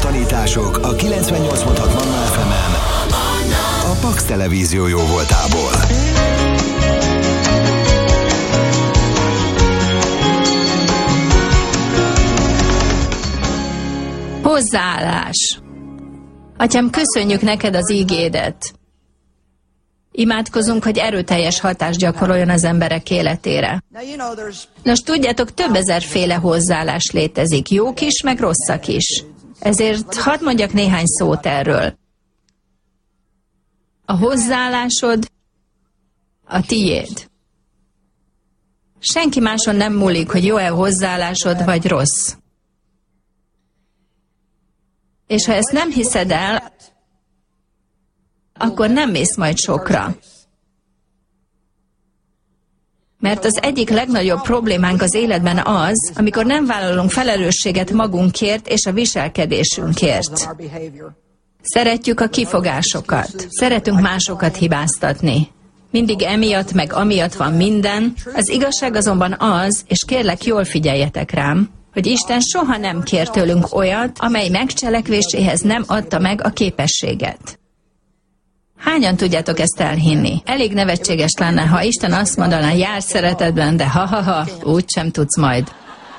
tanítások a 98.6 Manna FM-en a Pax Televízió jóvoltából. Hozzáállás. Atyám, köszönjük neked az ígédet. Imádkozunk, hogy erőteljes hatást gyakoroljon az emberek életére. Nos, tudjátok, több ezerféle hozzáállás létezik, jók is, meg rosszak is. Ezért hadd mondjak néhány szót erről. A hozzáállásod a tiéd. Senki máson nem múlik, hogy jó-e hozzáállásod, vagy rossz. És ha ezt nem hiszed el, akkor nem mész majd sokra. Mert az egyik legnagyobb problémánk az életben az, amikor nem vállalunk felelősséget magunkért és a viselkedésünkért. Szeretjük a kifogásokat. Szeretünk másokat hibáztatni. Mindig emiatt meg amiatt van minden. Az igazság azonban az, és kérlek, jól figyeljetek rám, hogy Isten soha nem kér tőlünk olyat, amely megcselekvéséhez nem adta meg a képességet. Hányan tudjátok ezt elhinni? Elég nevetséges lenne, ha Isten azt mondaná, járj szeretetben, de ha-ha-ha, úgysem tudsz majd.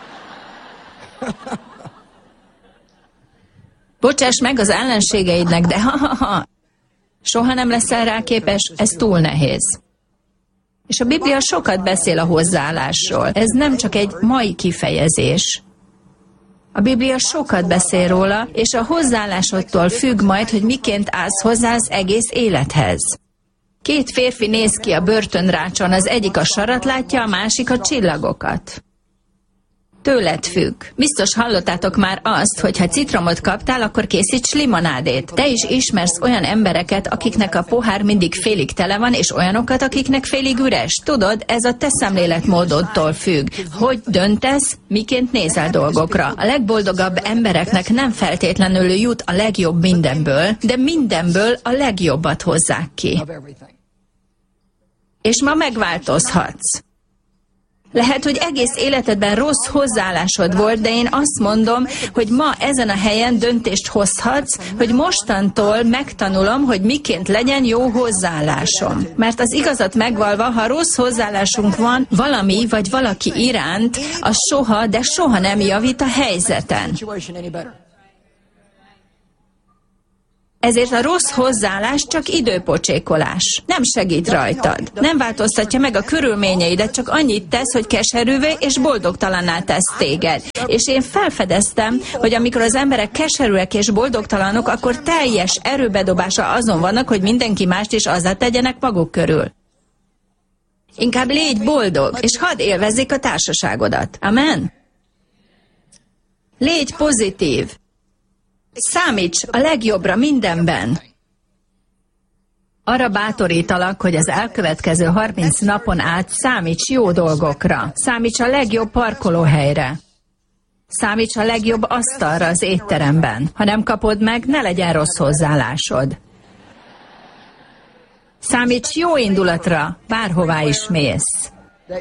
Bocsáss meg az ellenségeidnek, de ha-ha-ha. Soha nem leszel rá képes, ez túl nehéz. És a Biblia sokat beszél a hozzáállásról. Ez nem csak egy mai kifejezés. A Biblia sokat beszél róla, és a hozzáállásodtól függ majd, hogy miként állsz hozzá az egész élethez. Két férfi néz ki a börtönrácson, az egyik a sarat látja, a másik a csillagokat. Tőled függ. Biztos hallottátok már azt, hogy ha citromot kaptál, akkor készíts limonádét. Te is ismersz olyan embereket, akiknek a pohár mindig félig tele van, és olyanokat, akiknek félig üres. Tudod, ez a te szemléletmódodtól függ. Hogy döntesz, miként nézel dolgokra. A legboldogabb embereknek nem feltétlenül jut a legjobb mindenből, de mindenből a legjobbat hozzák ki. És ma megváltozhatsz. Lehet, hogy egész életedben rossz hozzáállásod volt, de én azt mondom, hogy ma ezen a helyen döntést hozhatsz, hogy mostantól megtanulom, hogy miként legyen jó hozzáállásom. Mert az igazat megvalva, ha rossz hozzáállásunk van valami vagy valaki iránt, az soha, de soha nem javít a helyzeten. Ezért a rossz hozzáállás csak időpocsékolás. Nem segít rajtad. Nem változtatja meg a körülményeidet, csak annyit tesz, hogy keserűvé és boldogtalanná tesz téged. És én felfedeztem, hogy amikor az emberek keserűek és boldogtalanok, akkor teljes erőbedobása azon vannak, hogy mindenki mást is azzá tegyenek maguk körül. Inkább légy boldog, és hadd élvezzék a társaságodat. Amen? Légy pozitív. Számíts a legjobbra mindenben. Arra bátorítalak, hogy az elkövetkező 30 napon át számíts jó dolgokra. Számíts a legjobb parkolóhelyre. Számíts a legjobb asztalra az étteremben. Ha nem kapod meg, ne legyen rossz hozzáállásod. Számíts jó indulatra, bárhová is mész.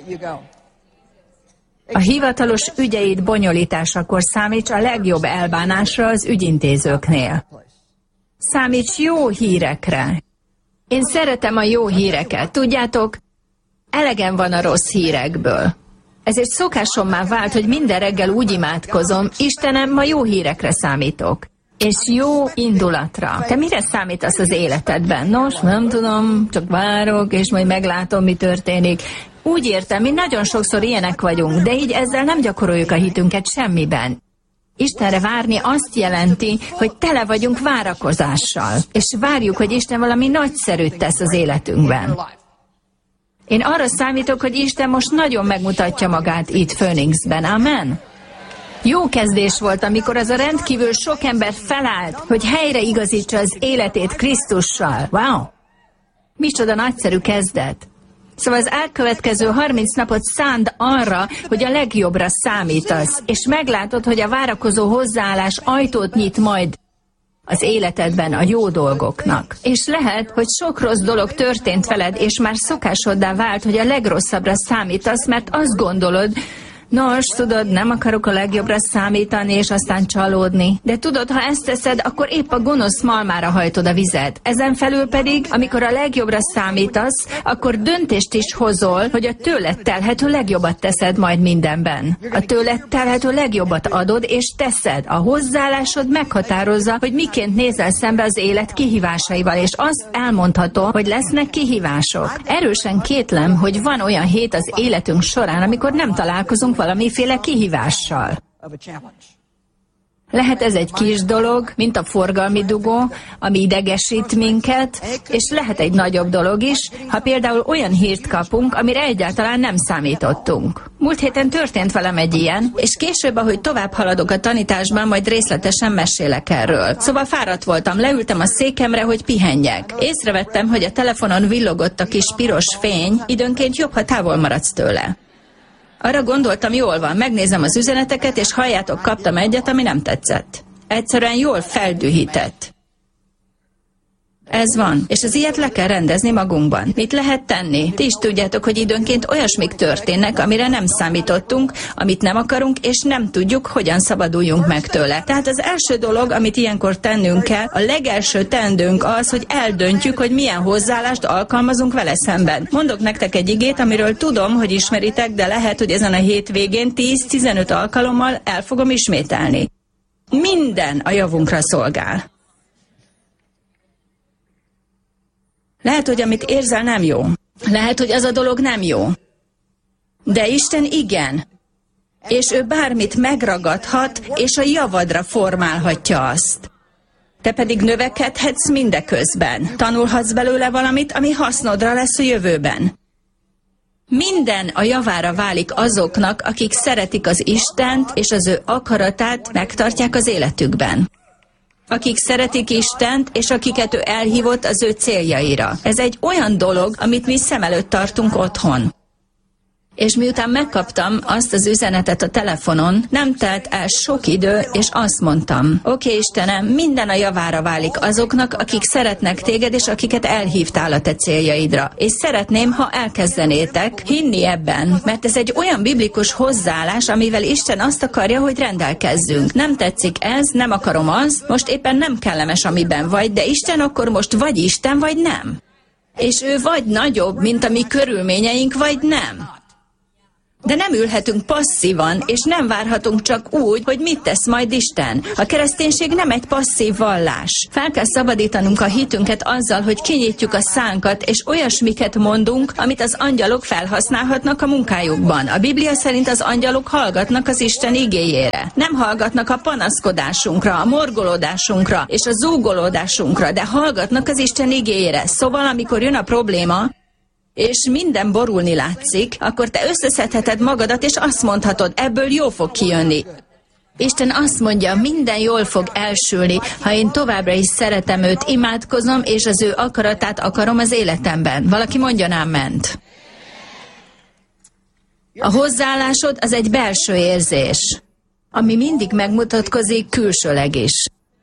A hivatalos ügyeid bonyolításakor számíts a legjobb elbánásra az ügyintézőknél. Számíts jó hírekre. Én szeretem a jó híreket, tudjátok, elegem van a rossz hírekből. Ezért szokásommá vált, hogy minden reggel úgy imádkozom, Istenem, ma jó hírekre számítok. És jó indulatra. Te mire számítasz az életedben? Nos, nem tudom, csak várok, és majd meglátom, mi történik. Úgy értem, mi nagyon sokszor ilyenek vagyunk, de így ezzel nem gyakoroljuk a hitünket semmiben. Istenre várni azt jelenti, hogy tele vagyunk várakozással, és várjuk, hogy Isten valami nagyszerűt tesz az életünkben. Én arra számítok, hogy Isten most nagyon megmutatja magát itt Phoenixben. Amen? Jó kezdés volt, amikor az a rendkívül sok ember felállt, hogy helyreigazítsa az életét Krisztussal. Wow! Micsoda nagyszerű kezdet! Szóval az elkövetkező 30 napot szánd arra, hogy a legjobbra számítasz, és meglátod, hogy a várakozó hozzáállás ajtót nyit majd az életedben a jó dolgoknak. És lehet, hogy sok rossz dolog történt veled, és már szokásoddá vált, hogy a legrosszabbra számítasz, mert azt gondolod, Nos, tudod, nem akarok a legjobbra számítani, és aztán csalódni. De tudod, ha ezt teszed, akkor épp a gonosz malmára hajtod a vizet. Ezen felül pedig, amikor a legjobbra számítasz, akkor döntést is hozol, hogy a tőled telhető legjobbat teszed majd mindenben. A tőled telhető legjobbat adod és teszed. A hozzáállásod meghatározza, hogy miként nézel szembe az élet kihívásaival, és azt elmondhatom, hogy lesznek kihívások. Erősen kétlem, hogy van olyan hét az életünk során, amikor nem találkozunk valamiféle kihívással. Lehet ez egy kis dolog, mint a forgalmi dugó, ami idegesít minket, és lehet egy nagyobb dolog is, ha például olyan hírt kapunk, amire egyáltalán nem számítottunk. Múlt héten történt velem egy ilyen, és később, ahogy tovább haladok a tanításban, majd részletesen mesélek erről. Szóval fáradt voltam, leültem a székemre, hogy pihenjek. Észrevettem, hogy a telefonon villogott a kis piros fény, időnként jobb, ha távol maradsz tőle. Arra gondoltam, jól van, megnézem az üzeneteket, és halljátok, kaptam egyet, ami nem tetszett. Egyszerűen jól feldühített. Ez van, és az ilyet le kell rendezni magunkban. Mit lehet tenni? Ti is tudjátok, hogy időnként olyasmik történnek, amire nem számítottunk, amit nem akarunk, és nem tudjuk, hogyan szabaduljunk meg tőle. Tehát az első dolog, amit ilyenkor tennünk kell, a legelső teendőnk az, hogy eldöntjük, hogy milyen hozzáállást alkalmazunk vele szemben. Mondok nektek egy igét, amiről tudom, hogy ismeritek, de lehet, hogy ezen a hétvégén 10-15 alkalommal el fogom ismételni. Minden a javunkra szolgál. Lehet, hogy amit érzel nem jó. Lehet, hogy az a dolog nem jó. De Isten igen. És ő bármit megragadhat, és a javadra formálhatja azt. Te pedig növekedhetsz mindeközben. Tanulhatsz belőle valamit, ami hasznodra lesz a jövőben. Minden a javára válik azoknak, akik szeretik az Istent, és az ő akaratát megtartják az életükben. Akik szeretik Istent, és akiket ő elhívott az ő céljaira. Ez egy olyan dolog, amit mi szem előtt tartunk otthon. És miután megkaptam azt az üzenetet a telefonon, nem telt el sok idő, és azt mondtam, oké, Istenem, minden a javára válik azoknak, akik szeretnek téged, és akiket elhívtál a te céljaidra. És szeretném, ha elkezdenétek hinni ebben, mert ez egy olyan biblikus hozzáállás, amivel Isten azt akarja, hogy rendelkezzünk. Nem tetszik ez, nem akarom azt, most éppen nem kellemes, amiben vagy, de Isten akkor most vagy Isten, vagy nem. És ő vagy nagyobb, mint a mi körülményeink, vagy nem. De nem ülhetünk passzívan, és nem várhatunk csak úgy, hogy mit tesz majd Isten. A kereszténység nem egy passzív vallás. Fel kell szabadítanunk a hitünket azzal, hogy kinyitjuk a szánkat, és olyasmiket mondunk, amit az angyalok felhasználhatnak a munkájukban. A Biblia szerint az angyalok hallgatnak az Isten igéjére. Nem hallgatnak a panaszkodásunkra, a morgolódásunkra és a zúgolódásunkra, de hallgatnak az Isten igéjére. Szóval, amikor jön a probléma, és minden borulni látszik, akkor te összeszedheted magadat, és azt mondhatod, ebből jó fog kijönni. Isten azt mondja, minden jól fog elsülni, ha én továbbra is szeretem őt, imádkozom, és az ő akaratát akarom az életemben. Valaki mondjon áment. A hozzáállásod az egy belső érzés, ami mindig megmutatkozik külsőleg is.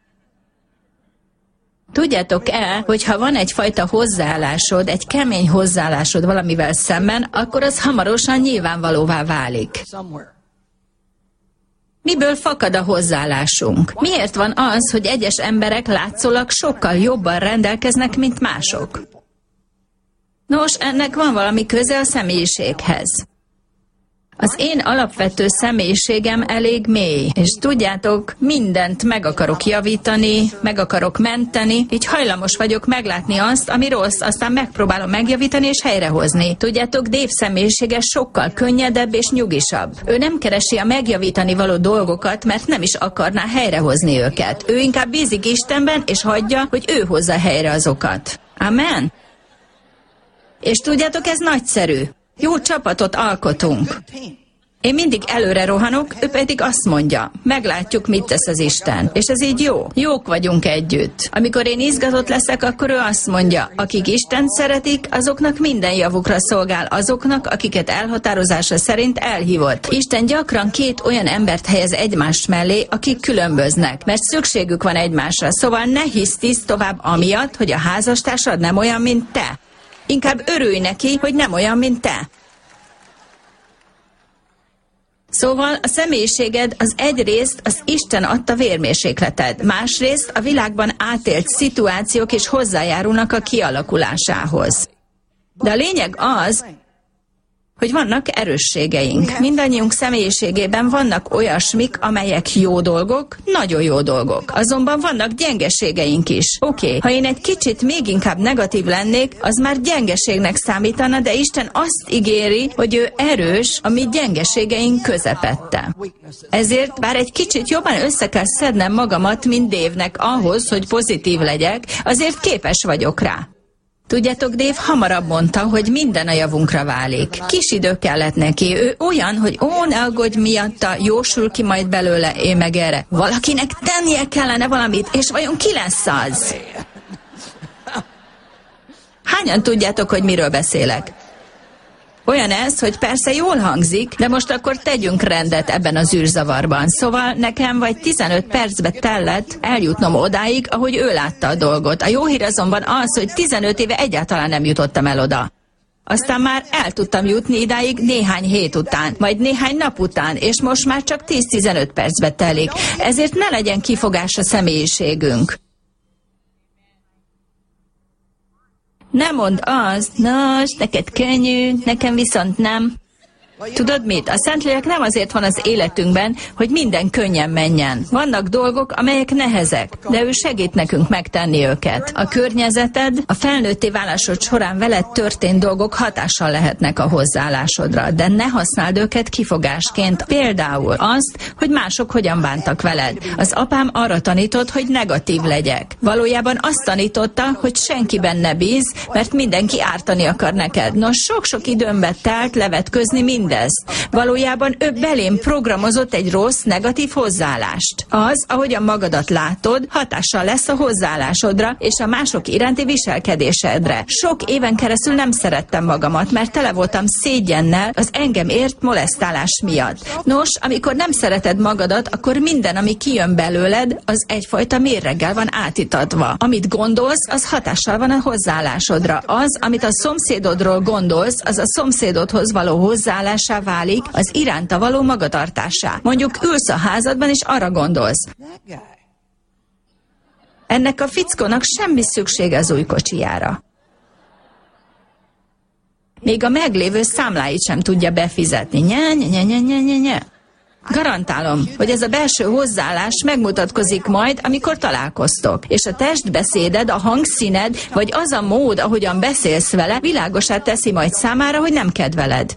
Tudjátok-e, hogy ha van egyfajta hozzáállásod, egy kemény hozzáállásod valamivel szemben, akkor az hamarosan nyilvánvalóvá válik. Miből fakad a hozzáállásunk? Miért van az, hogy egyes emberek látszólag sokkal jobban rendelkeznek, mint mások? Nos, ennek van valami köze a személyiséghez. Az én alapvető személyiségem elég mély, és tudjátok, mindent meg akarok javítani, meg akarok menteni, így hajlamos vagyok meglátni azt, ami rossz, aztán megpróbálom megjavítani és helyrehozni. Tudjátok, Dave személyisége sokkal könnyedebb és nyugisabb. Ő nem keresi a megjavítani való dolgokat, mert nem is akarná helyrehozni őket. Ő inkább bízik Istenben, és hagyja, hogy ő hozza helyre azokat. Amen? És tudjátok, ez nagyszerű. Jó csapatot alkotunk. Én mindig előre rohanok, ő pedig azt mondja, meglátjuk, mit tesz az Isten. És ez így jó. Jók vagyunk együtt. Amikor én izgatott leszek, akkor ő azt mondja, akik Istent szeretik, azoknak minden javukra szolgál, azoknak, akiket elhatározása szerint elhívott. Isten gyakran két olyan embert helyez egymás mellé, akik különböznek, mert szükségük van egymásra. Szóval ne hisztiz tovább amiatt, hogy a házastársad nem olyan, mint te. Inkább örülj neki, hogy nem olyan, mint te. Szóval a személyiséged az egyrészt az Isten adta vérmérsékleted, másrészt a világban átélt szituációk is hozzájárulnak a kialakulásához. De a lényeg az, hogy vannak erősségeink. Mindannyiunk személyiségében vannak olyasmik, amelyek jó dolgok, nagyon jó dolgok. Azonban vannak gyengeségeink is. Oké, ha én egy kicsit még inkább negatív lennék, az már gyengeségnek számítana, de Isten azt ígéri, hogy ő erős a mi gyengeségeink közepette. Ezért, bár egy kicsit jobban össze kell szednem magamat, mint Dave-nek ahhoz, hogy pozitív legyek, azért képes vagyok rá. Tudjátok, Dave hamarabb mondta, hogy minden a javunkra válik. Kis idő kellett neki. Ő olyan, hogy ne aggódj miatta, jósul ki majd belőle, én meg erre. Valakinek tennie kellene valamit, és vajon ki lesz az? Hányan tudjátok, hogy miről beszélek? Olyan ez, hogy persze jól hangzik, de most akkor tegyünk rendet ebben az űrzavarban. Szóval nekem vagy 15 percbe tellett eljutnom odáig, ahogy ő látta a dolgot. A jó hír azonban az, hogy 15 éve egyáltalán nem jutottam el oda. Aztán már el tudtam jutni idáig néhány hét után, majd néhány nap után, és most már csak 10-15 percbe telik. Ezért ne legyen kifogás a személyiségünk. Nem mondd azt, nos, neked könnyű, nekem viszont nem. Tudod mit? A Szentlélek nem azért van az életünkben, hogy minden könnyen menjen. Vannak dolgok, amelyek nehezek, de ő segít nekünk megtenni őket. A környezeted, a felnőtté válásod során veled történt dolgok hatással lehetnek a hozzáállásodra, de ne használd őket kifogásként. Például azt, hogy mások hogyan bántak veled. Az apám arra tanított, hogy negatív legyek. Valójában azt tanította, hogy senkiben ne bíz, mert mindenki ártani akar neked. Nos, sok-sok időmbe telt levetközni mindezt. Valójában ő belém programozott egy rossz, negatív hozzáállást. Az, ahogyan magadat látod, hatással lesz a hozzáállásodra és a mások iránti viselkedésedre. Sok éven keresztül nem szerettem magamat, mert tele voltam szégyennel az engem ért molesztálás miatt. Nos, amikor nem szereted magadat, akkor minden, ami kijön belőled, az egyfajta mérreggel van átitatva. Amit gondolsz, az hatással van a hozzáállásodra. Az, amit a szomszédodról gondolsz, az a szomszédodhoz való hozzáállás válik, az iránta való magatartásá. Mondjuk ülsz a házadban, és arra gondolsz. Ennek a fickónak semmi szüksége az új kocsijára. Még a meglévő számláit sem tudja befizetni. Nye. Garantálom, hogy ez a belső hozzáállás megmutatkozik majd, amikor találkoztok. És a testbeszéded, a hangszíned, vagy az a mód, ahogyan beszélsz vele, világosá teszi majd számára, hogy nem kedveled.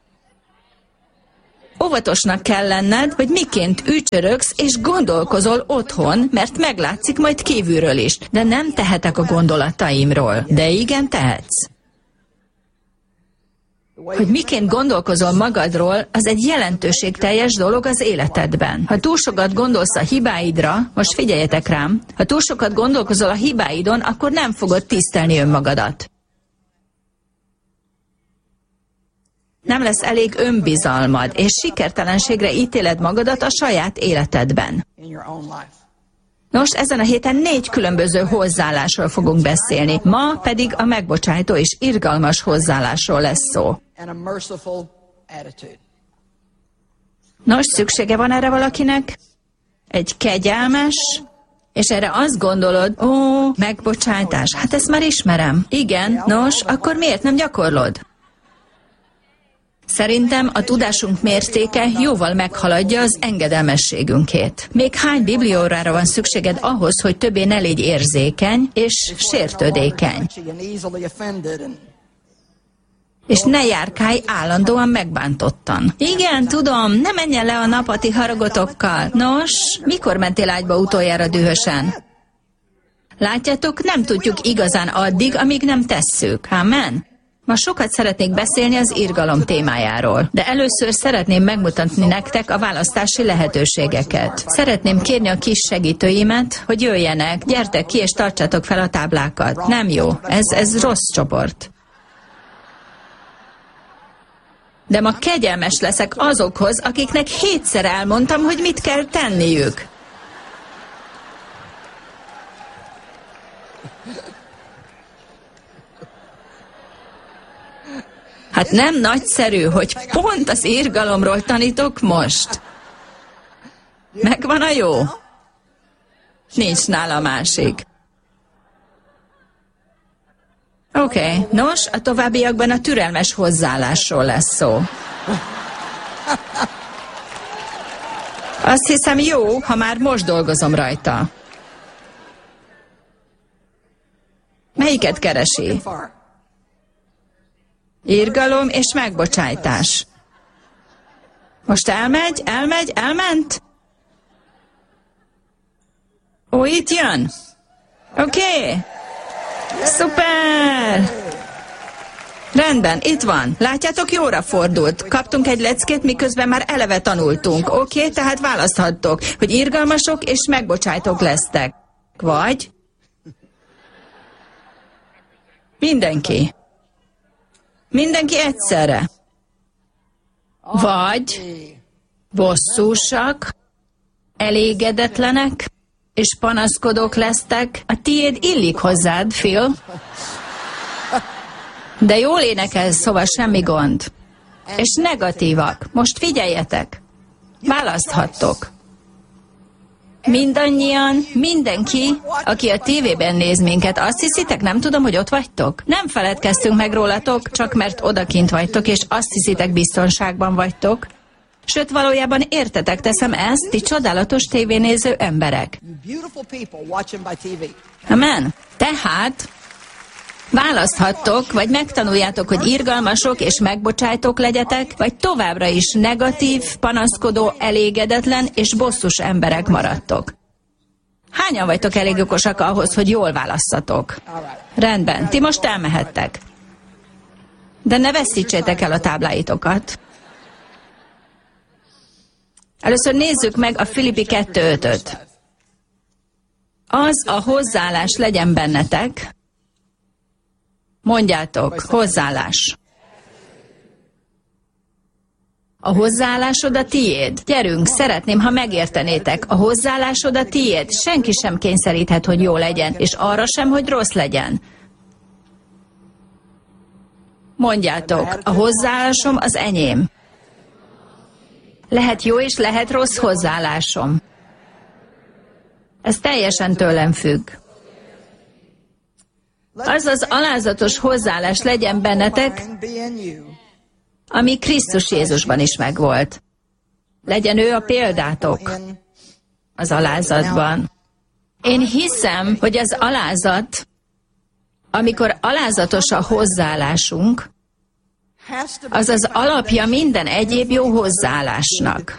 Óvatosnak kell lenned, hogy miként ücsörögsz és gondolkozol otthon, mert meglátszik majd kívülről is. De nem tehetek a gondolataimról. De igen, tehetsz. Hogy miként gondolkozol magadról, az egy jelentőségteljes dolog az életedben. Ha túl sokat gondolsz a hibáidra, most figyeljetek rám, ha túl sokat gondolkozol a hibáidon, akkor nem fogod tisztelni önmagadat. Nem lesz elég önbizalmad, és sikertelenségre ítéled magadat a saját életedben. Nos, ezen a héten 4 különböző hozzáállásról fogunk beszélni, ma pedig a megbocsájtó és irgalmas hozzáállásról lesz szó. Nos, szüksége van erre valakinek? Egy kegyelmes, és erre azt gondolod, megbocsájtás, hát ezt már ismerem. Igen, nos, akkor miért nem gyakorlod? Szerintem a tudásunk mértéke jóval meghaladja az engedelmességünkét. Még hány bibliórára van szükséged ahhoz, hogy többé ne légy érzékeny és sértődékeny? És ne járkálj állandóan megbántottan. Igen, tudom, ne menjen le a nap a ti haragotokkal. Nos, mikor mentél ágyba utoljára dühösen? Látjátok, nem tudjuk igazán addig, amíg nem tesszük. Amen? Ma sokat szeretnék beszélni az irgalom témájáról, de először szeretném megmutatni nektek a választási lehetőségeket. Szeretném kérni a kis segítőimet, hogy jöjjenek, gyertek ki és tartsátok fel a táblákat. Nem jó, ez rossz csoport. De ma kegyelmes leszek azokhoz, akiknek 7-szer elmondtam, hogy mit kell tenniük. Hát nem nagyszerű, hogy pont az irgalomról tanítok most. Megvan a jó? Nincs nála másik. Oké, nos, a továbbiakban a türelmes hozzáállásról lesz szó. Azt hiszem jó, ha már most dolgozom rajta. Melyiket keresi? Irgalom és megbocsájtás. Most elment? Ó, itt jön? Oké. Szuper! Rendben, itt van. Látjátok, jóra fordult. Kaptunk egy leckét, miközben már eleve tanultunk. Oké, tehát választhattok, hogy irgalmasok és megbocsájtók lesztek. Vagy... Mindenki egyszerre. Vagy bosszúsak, elégedetlenek és panaszkodók lesztek. A tiéd illik hozzád, Phil. De jól énekelsz, szóval semmi gond. És negatívak. Most figyeljetek. Választhattok. Mindannyian, mindenki, aki a tévében néz minket, azt hiszitek, nem tudom, hogy ott vagytok? Nem feledkeztünk meg rólatok, csak mert odakint vagytok, és azt hiszitek, biztonságban vagytok. Sőt, valójában értetek, teszem ezt, ti csodálatos tévénéző emberek. Amen. Tehát választhattok, vagy megtanuljátok, hogy irgalmasok és megbocsájtók legyetek, vagy továbbra is negatív, panaszkodó, elégedetlen és bosszús emberek maradtok. Hányan vagytok elég okosak ahhoz, hogy jól válasszatok? Rendben, ti most elmehettek. De ne veszítsétek el a tábláitokat. Először nézzük meg a Filippi 2:5-öt. Az a hozzáállás legyen bennetek. Mondjátok, hozzáállás. A hozzáállásod a tiéd. Gyerünk, szeretném, ha megértenétek. A hozzáállásod a tiéd. Senki sem kényszeríthet, hogy jó legyen, és arra sem, hogy rossz legyen. Mondjátok, a hozzáállásom az enyém. Lehet jó és lehet rossz hozzáállásom. Ez teljesen tőlem függ. Az az alázatos hozzáállás legyen bennetek, ami Krisztus Jézusban is megvolt. Legyen ő a példátok az alázatban. Én hiszem, hogy az alázat, amikor alázatos a hozzáállásunk, az az alapja minden egyéb jó hozzáállásnak.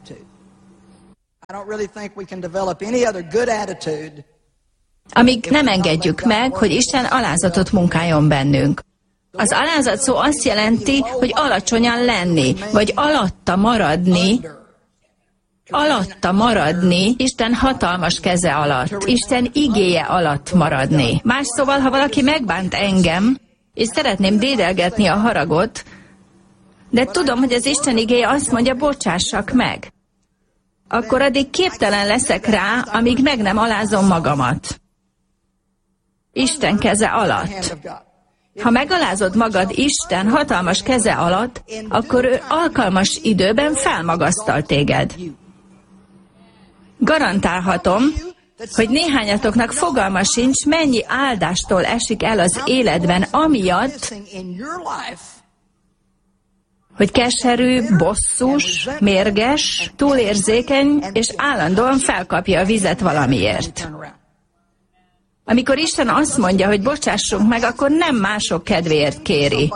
Amíg nem engedjük meg, hogy Isten alázatot munkáljon bennünk. Az alázat szó azt jelenti, hogy alacsonyan lenni, vagy alatta maradni Isten hatalmas keze alatt, Isten igéje alatt maradni. Más szóval, ha valaki megbánt engem, és szeretném dédelgetni a haragot, de tudom, hogy az Isten igéje azt mondja, bocsássak meg. Akkor addig képtelen leszek rá, amíg meg nem alázom magamat. Isten keze alatt. Ha megalázod magad Isten hatalmas keze alatt, akkor ő alkalmas időben felmagasztal téged. Garantálhatom, hogy néhányatoknak fogalma sincs, mennyi áldástól esik el az életben, amiatt, hogy keserű, bosszús, mérges, túlérzékeny, és állandóan felkapja a vizet valamiért. Amikor Isten azt mondja, hogy bocsássunk meg, akkor nem mások kedvéért kéri.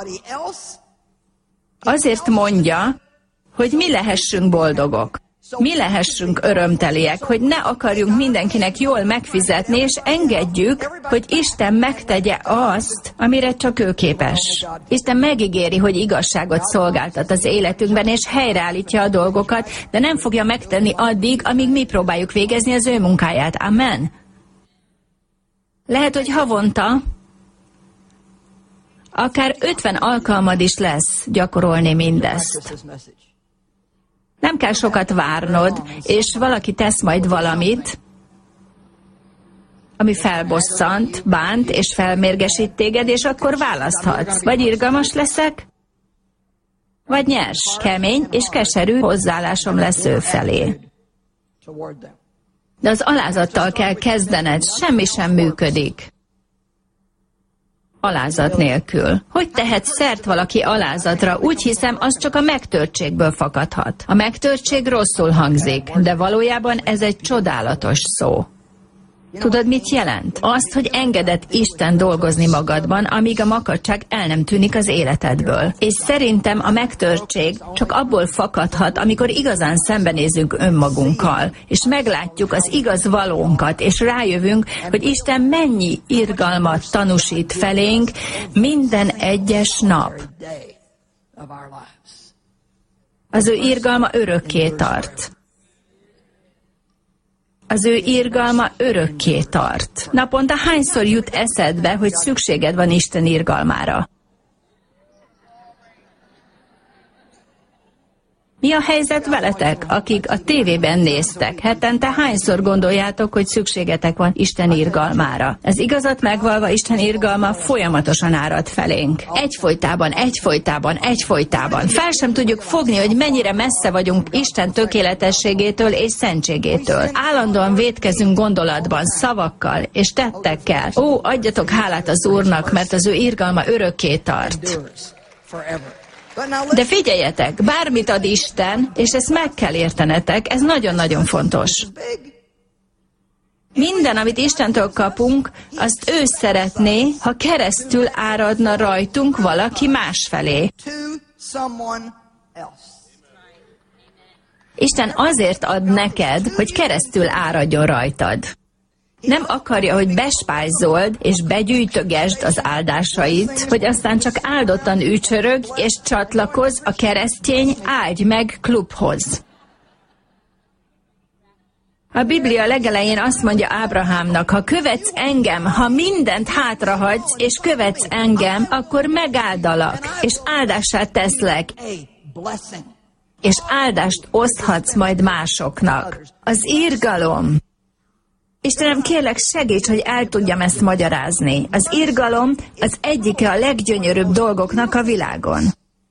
Azért mondja, hogy mi lehessünk boldogok. Mi lehessünk örömteliek, hogy ne akarjunk mindenkinek jól megfizetni, és engedjük, hogy Isten megtegye azt, amire csak ő képes. Isten megígéri, hogy igazságot szolgáltat az életünkben, és helyreállítja a dolgokat, de nem fogja megtenni addig, amíg mi próbáljuk végezni az ő munkáját. Amen. Lehet, hogy havonta, akár 50 alkalmad is lesz gyakorolni mindezt. Nem kell sokat várnod, és valaki tesz majd valamit, ami felbosszant, bánt és felmérgesít téged, és akkor választhatsz. Vagy irgalmas leszek, vagy nyers, kemény és keserű hozzáállásom lesz ő felé. De az alázattal kell kezdened, semmi sem működik alázat nélkül. Hogy tehet szert valaki alázatra? Úgy hiszem, az csak a megtörtségből fakadhat. A megtörtség rosszul hangzik, de valójában ez egy csodálatos szó. Tudod, mit jelent? Azt, hogy engedett Isten dolgozni magadban, amíg a makadság el nem tűnik az életedből. És szerintem a megtörtség csak abból fakadhat, amikor igazán szembenézünk önmagunkkal, és meglátjuk az igaz valónkat, és rájövünk, hogy Isten mennyi irgalmat tanúsít felénk minden egyes nap. Az ő irgalma örökké tart. Az ő irgalma örökké tart. Naponta hányszor jut eszedbe, hogy szükséged van Isten irgalmára? Mi a helyzet veletek, akik a tévében néztek? Hetente hányszor gondoljátok, hogy szükségetek van Isten irgalmára? Az igazat megvalva Isten irgalma folyamatosan árad felénk. Egyfolytában. Fel sem tudjuk fogni, hogy mennyire messze vagyunk Isten tökéletességétől és szentségétől. Állandóan vétkezünk gondolatban, szavakkal és tettekkel. Ó, adjatok hálát az Úrnak, mert az ő irgalma örökké tart. De figyeljetek, bármit ad Isten, és ezt meg kell értenetek, ez nagyon-nagyon fontos. Minden, amit Istentől kapunk, azt ő szeretné, ha keresztül áradna rajtunk valaki másfelé. Isten azért ad neked, hogy keresztül áradjon rajtad. Nem akarja, hogy bespájzold és begyűjtögesd az áldásait, hogy aztán csak áldottan ücsörög és csatlakozz a keresztény áldj meg klubhoz. A Biblia legelején azt mondja Ábrahámnak, ha követsz engem, ha mindent hátrahagysz és követsz engem, akkor megáldalak, és áldássá teszlek, és áldást oszthatsz majd másoknak. Az irgalom. Istenem, kérlek, segíts, hogy el tudjam ezt magyarázni. Az irgalom az egyike a leggyönyörűbb dolgoknak a világon.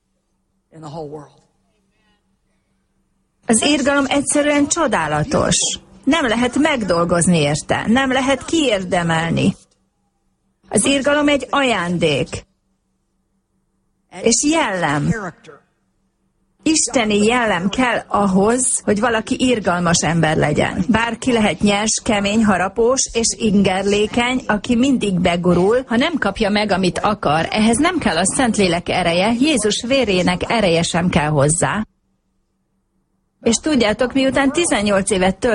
Az irgalom egyszerűen csodálatos. Nem lehet megdolgozni érte, nem lehet kiérdemelni. Az irgalom egy ajándék. És jellem. Isteni jellem kell ahhoz, hogy valaki irgalmas ember legyen. Bárki lehet nyers, kemény, harapós és ingerlékeny, aki mindig begurul, ha nem kapja meg, amit akar. Ehhez nem kell a Szentlélek ereje, Jézus vérének ereje sem kell hozzá. És tudjátok, miután 18 évet